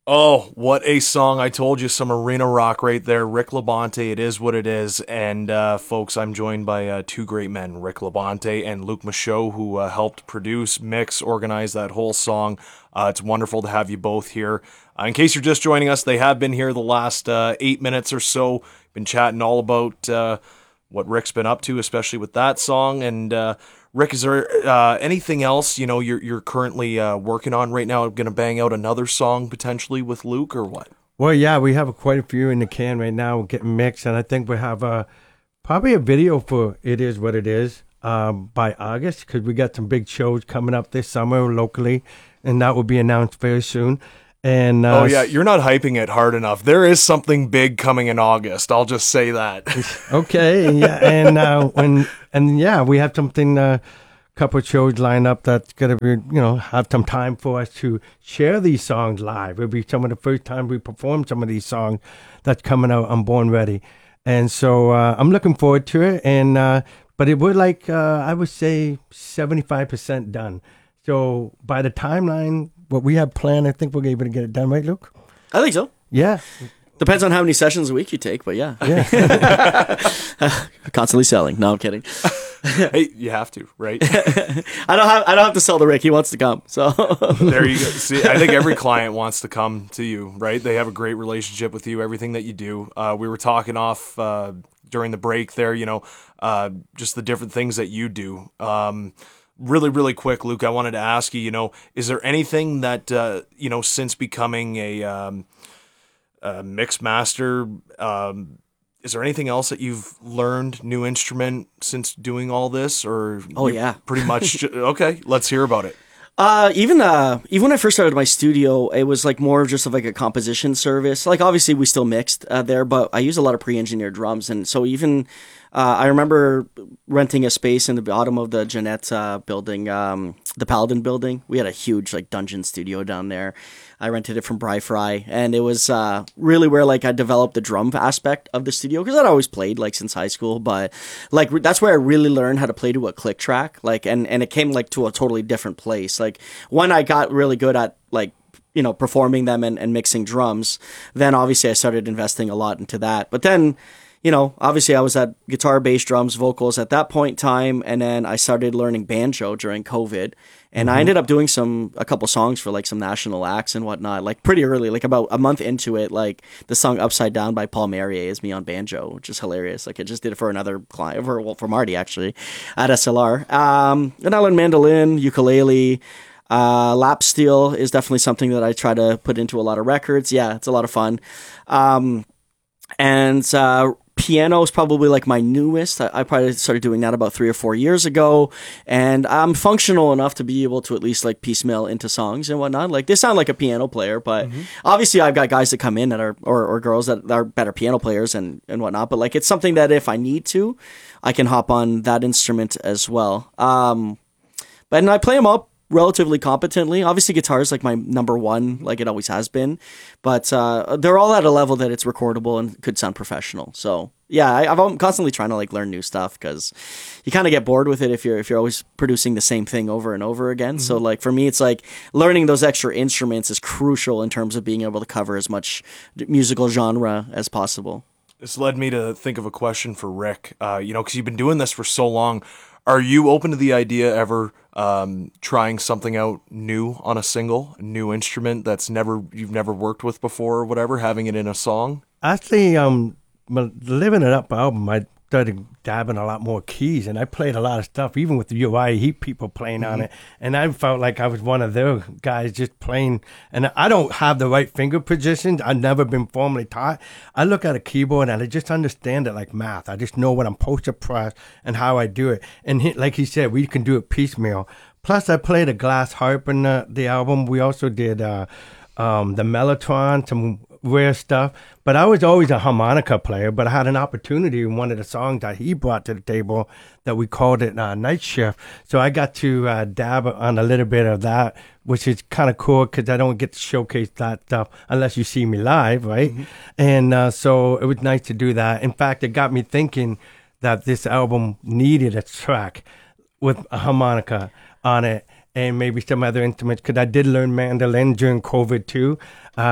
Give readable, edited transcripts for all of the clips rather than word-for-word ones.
Oh, what a song. I told you, some arena rock right there. Rick Labonte, it is what it is. And folks, I'm joined by two great men, Rick Labonte and Luke Michaud, who helped produce, mix, organize that whole song. It's wonderful to have you both here. In case you're just joining us, they have been here the last 8 minutes or so. Been chatting all about what Rick's been up to, especially with that song. And Rick, is there anything else you're currently working on right now? Going to bang out another song potentially with Luke, or what? Well, yeah, we have quite a few in the can right now. We're getting mixed, and I think we have probably a video for "It Is What It Is" by August, because we got some big shows coming up this summer locally, and that will be announced very soon. And oh yeah, you're not hyping it hard enough. There is something big coming in August. I'll just say that. Okay, yeah, and yeah, we have something. Couple of shows lined up that's gonna be, have some time for us to share these songs live. It'll be some of the first time we perform some of these songs that's coming out on Born Ready, and so I'm looking forward to it. And but it would I would say 75% done. So by the timeline, what we have planned, I think we're able to get it done, right, Luke? I think so. Yeah. Depends on how many sessions a week you take, but yeah. Constantly selling. No, I'm kidding. Hey, you have to, right? I don't have to sell to Rick. He wants to come. So there you go. See, I think every client wants to come to you, right? They have a great relationship with you, everything that you do. We were talking off during the break there, just the different things that you do. Really, really quick, Luke, I wanted to ask you, is there anything that, since becoming a mix master, is there anything else that you've learned, new instrument, since doing all this? Or yeah, pretty much. Okay, let's hear about it. Even when I first started my studio, it was more just of a composition service. Obviously we still mixed there, but I used a lot of pre-engineered drums, and so even I remember renting a space in the bottom of the Jeanette building, the Paladin building. We had a huge dungeon studio down there. I rented it from Bri Fry, and it was really where I developed the drum aspect of the studio, because I'd always played since high school, but that's where I really learned how to play to a click track, and it came to a totally different place. When I got really good at performing them and mixing drums, then obviously I started investing a lot into that. But then, obviously I was at guitar, bass, drums, vocals at that point in time, and then I started learning banjo during COVID, and I ended up doing a couple songs for some national acts and whatnot, pretty early, about a month into it. The song "Upside Down" by Paul Marier is me on banjo, which is hilarious. I just did it for another client, for Marty actually, at SLR. And I learned mandolin, ukulele. Lap steel is definitely something that I try to put into a lot of records. Yeah, it's a lot of fun. And piano is probably my newest. I probably started doing that about 3 or 4 years ago, and I'm functional enough to be able to at least piecemeal into songs and whatnot. They sound like a piano player, but obviously I've got guys that come in that are or girls that are better piano players and whatnot. But it's something that if I need to, I can hop on that instrument as well. But I play them up relatively competently. Obviously guitar is my number one, it always has been, but they're all at a level that it's recordable and could sound professional. So yeah, I'm constantly trying to learn new stuff, because you kind of get bored with it if you're always producing the same thing over and over again. So for me, it's learning those extra instruments is crucial in terms of being able to cover as much musical genre as possible. This led me to think of a question for Rick, because you've been doing this for so long. Are you open to the idea ever trying something out new on a new instrument that's you've never worked with before or whatever, having it in a song? Actually, Living It Up album, I started dabbing a lot more keys, and I played a lot of stuff, even with the UI Heat people playing on it, and I felt like I was one of their guys just playing, and I don't have the right finger positions. I've never been formally taught. I look at a keyboard and I just understand it like math. I just know what I'm supposed to press and how I do it, and like he said, we can do it piecemeal. Plus I played a glass harp in the album. We also did the Mellotron, some rare stuff, but I was always a harmonica player. But I had an opportunity in one of the songs that he brought to the table that we called it Night Shift, so I got to dab on a little bit of that, which is kind of cool, because I don't get to showcase that stuff unless you see me live, right? And so it was nice to do that. In fact, it got me thinking that this album needed a track with a harmonica on it, and maybe some other instruments, because I did learn mandolin during COVID too.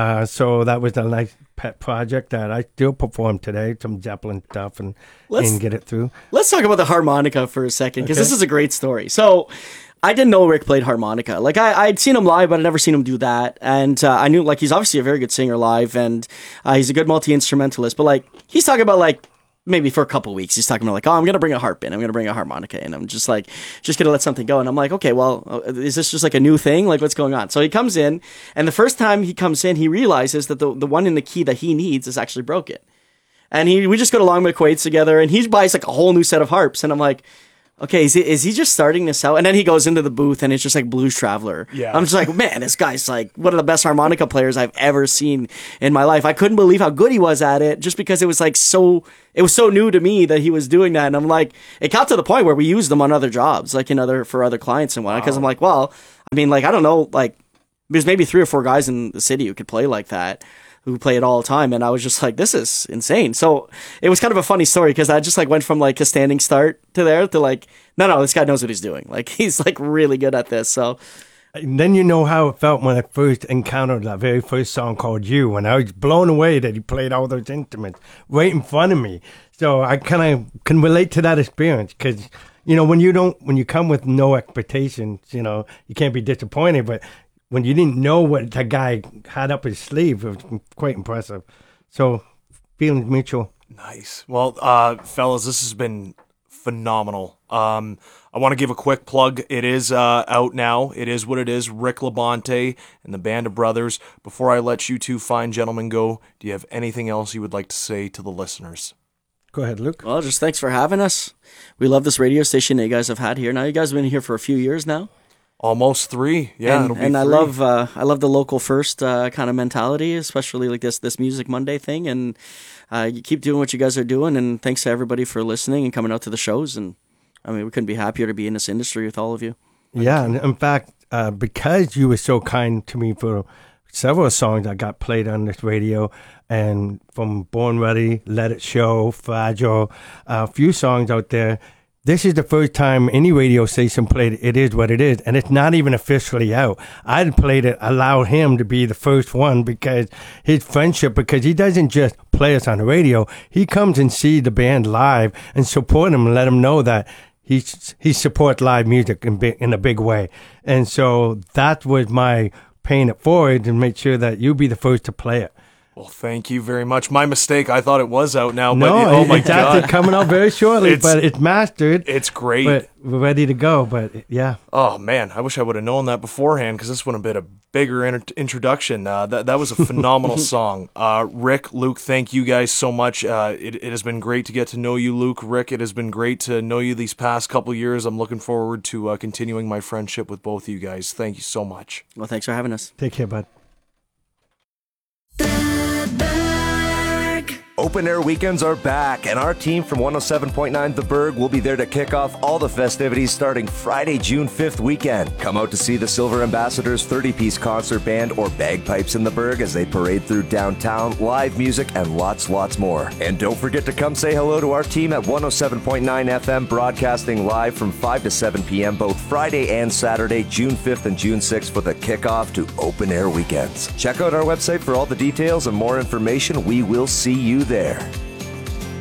So that was a nice pet project that I still perform today, some Zeppelin stuff, and get it through. Let's talk about the harmonica for a second, because this is a great story. So I didn't know Rick played harmonica. Like, I'd seen him live, but I'd never seen him do that. And I knew, like, he's obviously a very good singer live, and he's a good multi-instrumentalist. But, like, he's talking about, like, maybe for a couple weeks, he's talking about, like, oh, I'm going to bring a harp in. I'm going to bring a harmonica in. I'm just, like, just going to let something go. And I'm like, okay, well, is this just, like, a new thing? Like, what's going on? So he comes in, and the first time he comes in, he realizes that the one in the key that he needs is actually broken. And we just go to Long McQuaid's together, and he buys, like, a whole new set of harps. And I'm like, okay, is he just starting this out? And then he goes into the booth, and it's just like Blues Traveler. Yeah. I'm just like, man, this guy's like one of the best harmonica players I've ever seen in my life. I couldn't believe how good he was at it, just because it was like it was so new to me that he was doing that. And I'm like, it got to the point where we used them on other jobs, like for other clients and whatnot. Because I'm like, well, I mean, like, I don't know, like, there's maybe 3 or 4 guys in the city who could play like that, who play it all the time, and I was just like, this is insane. So it was kind of a funny story, because I just like went from like a standing start to like, no, this guy knows what he's doing. Like, he's like really good at this. So and then you know how it felt when I first encountered that very first song called You, and I was blown away that he played all those instruments right in front of me. So I kind of can relate to that experience, because, you know, when you come with no expectations, you know, you can't be disappointed, but when you didn't know what that guy had up his sleeve, it was quite impressive. So, feelings mutual. Nice. Well, fellas, this has been phenomenal. I want to give a quick plug. It is out now. It is what it is. Rick Labonte and the Band of Brothers. Before I let you two fine gentlemen go, do you have anything else you would like to say to the listeners? Go ahead, Luke. Well, just thanks for having us. We love this radio station that you guys have had here. Now, you guys have been here for a few years now. Almost 3, yeah. And, it'll be and 3. I love the local first kind of mentality, especially like this Music Monday thing. And you keep doing what you guys are doing. And thanks to everybody for listening and coming out to the shows. And I mean, we couldn't be happier to be in this industry with all of you. Yeah, and in fact, because you were so kind to me for several songs that got played on this radio, and from Born Ready, Let It Show, Fragile, a few songs out there. This is the first time any radio station played It Is What It Is, and it's not even officially out. I'd played it, allowed him to be the first one, because his friendship, because he doesn't just play us on the radio, he comes and sees the band live and support them and let them know that he supports live music in a big way. And so that was my paying it forward, to make sure that you be the first to play it. Well, thank you very much. My mistake. I thought it was out now, but no, oh my it's God. actually coming out very shortly, but it's mastered. It's great. But we're ready to go, but yeah. Oh, man. I wish I would have known that beforehand, because this would have been a bigger introduction. That was a phenomenal song. Rick, Luke, thank you guys so much. It has been great to get to know you, Luke. Rick, it has been great to know you these past couple years. I'm looking forward to continuing my friendship with both of you guys. Thank you so much. Well, thanks for having us. Take care, bud. Open Air Weekends are back, and our team from 107.9 The Berg will be there to kick off all the festivities starting Friday, June 5th weekend. Come out to see the Silver Ambassadors 30-piece concert band or bagpipes in the Berg as they parade through downtown, live music, and lots more. And don't forget to come say hello to our team at 107.9 FM, broadcasting live from 5 to 7 p.m. both Friday and Saturday, June 5th and June 6th for the kickoff to Open Air Weekends. Check out our website for all the details and more information. We will see you there.